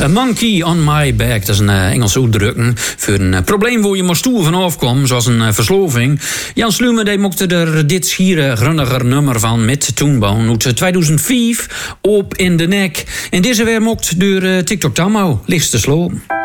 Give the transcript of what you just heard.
A monkey on my back, dat is een Engelse uitdrukking voor een probleem waar je maar stoer van afkomt, zoals een versloving. Jan Slume die mocht er dit schiere grunniger nummer van met Toonbone uit 2005 op in de nek. En deze weer mocht door TikTok Tammo, lichtste sloop.